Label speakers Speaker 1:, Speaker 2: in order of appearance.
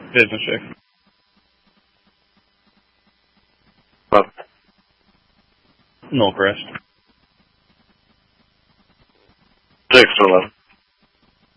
Speaker 1: Business check.
Speaker 2: What?
Speaker 1: Null crest.
Speaker 2: 6 to 11.